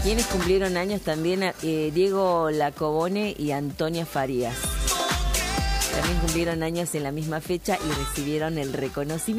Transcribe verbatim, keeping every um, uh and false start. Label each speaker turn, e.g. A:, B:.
A: Quienes cumplieron años también, eh, Diego Lacobone y Antonia Farías. También cumplieron años en la misma fecha y recibieron el reconocimiento.